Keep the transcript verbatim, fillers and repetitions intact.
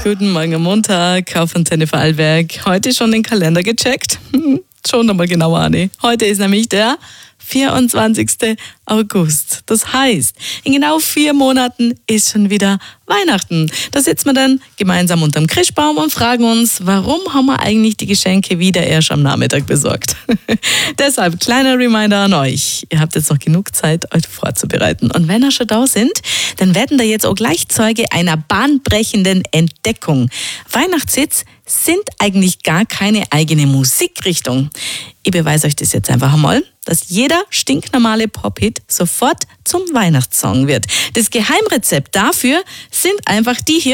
Guten Morgen am Montag auf Antenne Vorarlberg. Heute schon den Kalender gecheckt? Hm, schon nochmal genauer, Anni. Heute ist nämlich der vierundzwanzigster August. Das heißt, in genau vier Monaten ist schon wieder Weihnachten. Da sitzen wir dann gemeinsam unterm Christbaum und fragen uns, warum haben wir eigentlich die Geschenke wieder erst am Nachmittag besorgt? Deshalb kleiner Reminder an euch. Ihr habt jetzt noch genug Zeit, euch vorzubereiten. Und wenn ihr schon da sind, dann werden da jetzt auch gleich Zeuge einer bahnbrechenden Entdeckung. Weihnachtshits sind eigentlich gar keine eigene Musikrichtung. Ich beweise euch das jetzt einfach einmal, dass jeder stinknormale Pop-Hit sofort zum Weihnachtssong wird. Das Geheimrezept dafür sind einfach die hier